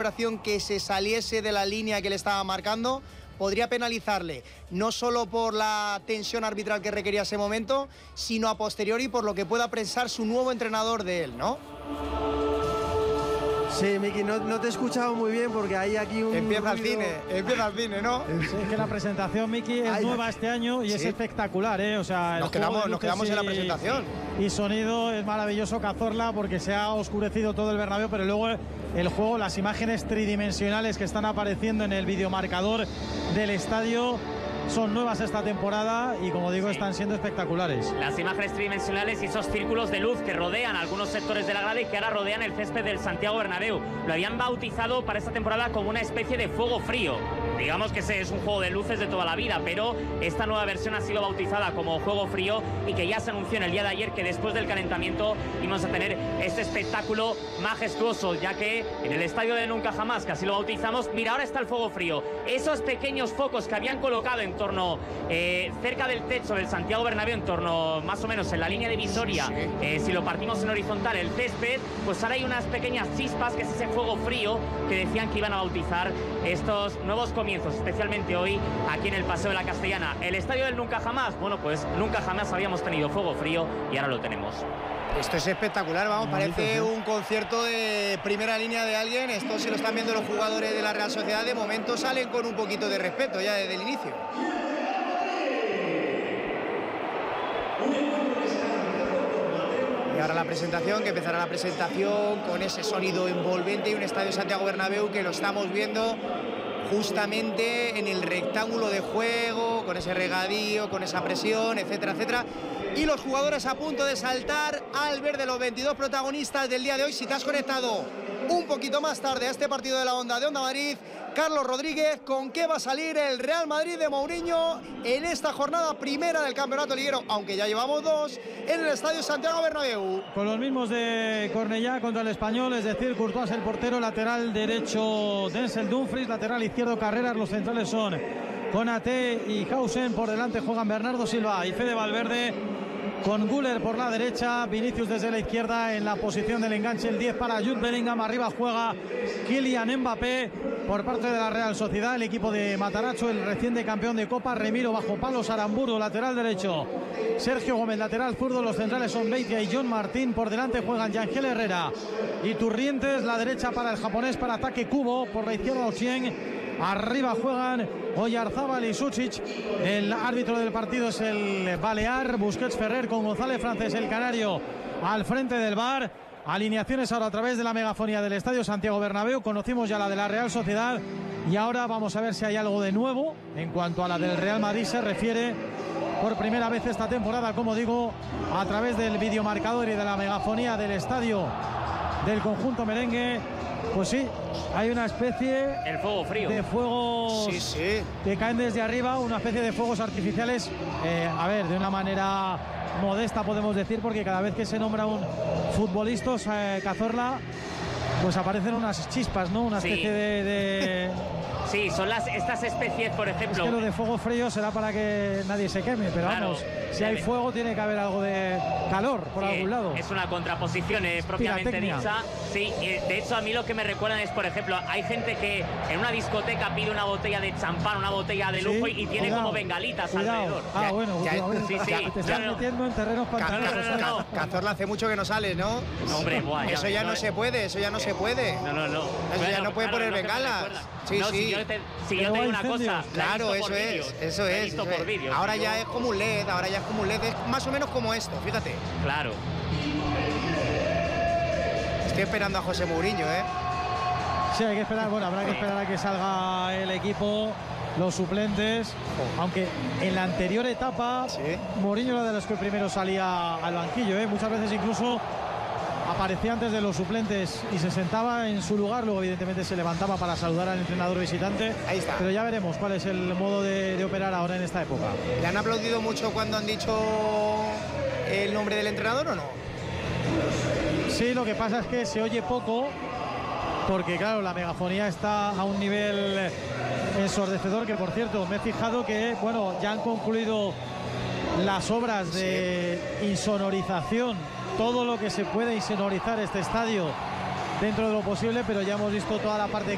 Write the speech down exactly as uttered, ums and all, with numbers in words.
situación que se saliese de la línea que le estaba marcando, podría penalizarle, no solo por la tensión arbitral que requería ese momento, sino a posteriori por lo que pueda pensar su nuevo entrenador de él, ¿no? Sí, Miki, no, no te he escuchado muy bien porque hay aquí un... Empieza ruido... el cine, empieza el cine, ¿no? Sí, es que la presentación, Miki, es Ay, nueva este año y ¿sí? es espectacular, ¿eh? O sea, Nos quedamos, nos quedamos en la presentación. Y, y sonido es maravilloso, Cazorla, porque se ha oscurecido todo el Bernabéu, pero luego el juego, las imágenes tridimensionales que están apareciendo en el videomarcador del estadio son nuevas esta temporada y, como digo, sí, están siendo espectaculares. Las imágenes tridimensionales y esos círculos de luz que rodean algunos sectores de la grada y que ahora rodean el césped del Santiago Bernabéu. Lo habían bautizado para esta temporada como una especie de fuego frío. Digamos que ese es un juego de luces de toda la vida, pero esta nueva versión ha sido bautizada como juego frío y que ya se anunció en el día de ayer que después del calentamiento íbamos a tener este espectáculo majestuoso, ya que en el estadio de Nunca Jamás, que así lo bautizamos, mira, ahora está el fuego frío. Esos pequeños focos que habían colocado en torno, eh, cerca del techo del Santiago Bernabéu, en torno más o menos en la línea divisoria, sí, eh, si lo partimos en horizontal, el césped, pues ahora hay unas pequeñas chispas, que es ese fuego frío que decían que iban a bautizar estos nuevos comienzos, especialmente hoy aquí en el Paseo de la Castellana. El estadio del Nunca Jamás, bueno, pues nunca jamás habíamos tenido fuego frío y ahora lo tenemos. Esto es espectacular, vamos, parece un concierto de primera línea de alguien. Esto se lo están viendo los jugadores de la Real Sociedad. De momento salen con un poquito de respeto ya desde el inicio. Y ahora la presentación, que empezará la presentación con ese sonido envolvente y un estadio Santiago Bernabéu que lo estamos viendo justamente en el rectángulo de juego, con ese regadío, con esa presión, etcétera, etcétera. Y los jugadores a punto de saltar al ver de los veintidós protagonistas del día de hoy. Si te has conectado un poquito más tarde a este partido de la Onda de Onda Madrid, Carlos Rodríguez, ¿con qué va a salir el Real Madrid de Mourinho en esta jornada primera del Campeonato Liguero? Aunque ya llevamos dos en el Estadio Santiago Bernabéu. Con los mismos de Cornellá contra el Español, es decir, Courtois el portero, lateral derecho Denzel Dumfries, lateral izquierdo Carreras, los centrales son Konaté y Hausen, por delante juegan Bernardo Silva y Fede Valverde, con Güler por la derecha, Vinicius desde la izquierda en la posición del enganche, el diez para Jude Bellingham, arriba juega Kylian Mbappé por parte de la Real Sociedad, el equipo de Matarazzo, el reciente campeón de Copa, Remiro bajo palos, Aramburu lateral derecho, Sergio Gómez lateral zurdo, los centrales son Beitia y John Martín, por delante juegan Yangel Herrera y Turrientes, la derecha para el japonés, para ataque Kubo, por la izquierda Ochieng, arriba juegan Oyarzábal y Sučić, el árbitro del partido es el Balear, Busquets Ferrer con González Francés, el canario, al frente del V A R. Alineaciones ahora a través de la megafonía del Estadio Santiago Bernabéu, conocimos ya la de la Real Sociedad y ahora vamos a ver si hay algo de nuevo en cuanto a la del Real Madrid se refiere, por primera vez esta temporada, como digo, a través del videomarcador y de la megafonía del estadio del conjunto merengue. Pues sí, hay una especie el fuego frío de fuegos sí, sí. que caen desde arriba, una especie de fuegos artificiales, eh, a ver, de una manera modesta podemos decir, porque cada vez que se nombra un futbolista, eh, Cazorla, pues aparecen unas chispas, ¿no? Una especie sí. de, de... Sí, son las estas especies, por ejemplo. Es que lo de fuego frío será para que nadie se queme, pero claro, vamos, si hay fuego tiene que haber algo de calor por sí, algún lado. Es una contraposición eh, propiamente dicha. Sí, y de hecho a mí lo que me recuerdan es, por ejemplo, hay gente que en una discoteca pide una botella de champán, una botella de lujo sí, y, y tiene cuidado, como bengalitas cuidado. alrededor. Ah, ya, bueno, ya, bueno, sí, sí, te estás no, metiendo en terrenos pantanosos. No, no, no. Cazorla hace mucho que no sales, ¿no? No, hombre, buah, eso ya, ya no, no se puede, eso ya no se puede. No, no, no. Eso bueno, ya no puede claro, poner bengalas. Sí, no, sí. Si yo te, si yo te digo una cosa, claro, eso es, vídeos, eso es. Eso por es. Vídeos, ahora yo... ya es como un L E D, ahora ya es como un L E D, es más o menos como esto, fíjate. Claro. Estoy esperando a José Mourinho, ¿eh? Sí, hay que esperar, bueno, habrá que esperar a que salga el equipo, los suplentes, oh. aunque en la anterior etapa ¿sí? Mourinho era de los que primero salía al banquillo, ¿eh? Muchas veces incluso aparecía antes de los suplentes y se sentaba en su lugar, luego evidentemente se levantaba para saludar al entrenador visitante. Ahí está. Pero ya veremos cuál es el modo de, de operar ahora en esta época. ¿Le han aplaudido mucho cuando han dicho el nombre del entrenador o no? Sí, lo que pasa es que se oye poco, porque claro, la megafonía está a un nivel ensordecedor, que por cierto, me he fijado que, bueno, ya han concluido las obras de sí. insonorización, todo lo que se puede insonorizar este estadio dentro de lo posible, pero ya hemos visto toda la parte